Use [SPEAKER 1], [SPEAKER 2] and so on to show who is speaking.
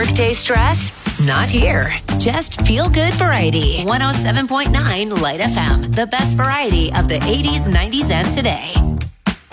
[SPEAKER 1] Workday stress? Not here. Just feel good variety. 107.9 Light FM. The best variety of the 80s, 90s, and today.